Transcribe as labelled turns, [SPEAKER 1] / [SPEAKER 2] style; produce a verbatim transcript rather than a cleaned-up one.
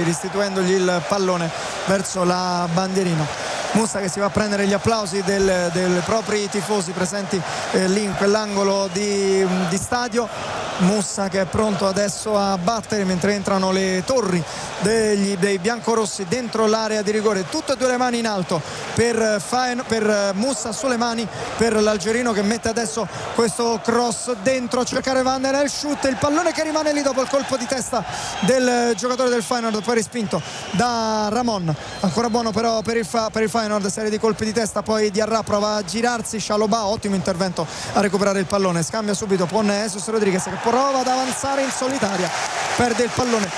[SPEAKER 1] restituendogli il pallone verso la bandierina. Mussa che si va a prendere gli applausi del, dei propri tifosi presenti eh, lì in quell'angolo di, di stadio. Mussa che è pronto adesso a battere mentre entrano le torri degli, dei biancorossi dentro l'area di rigore. Tutte e due le mani in alto per, Faen, per Mussa sulle mani, per l'algerino che mette adesso questo cross dentro a cercare Van der Elschut, il pallone che rimane lì dopo il colpo di testa del giocatore del Feyenoord, poi respinto da Ramon. Ancora buono però per il, per il Feyenoord, serie di colpi di testa, poi Diarra prova a girarsi, Chalobah, ottimo intervento a recuperare il pallone, scambia subito con Jesus Rodriguez che prova ad avanzare in solitaria, perde il pallone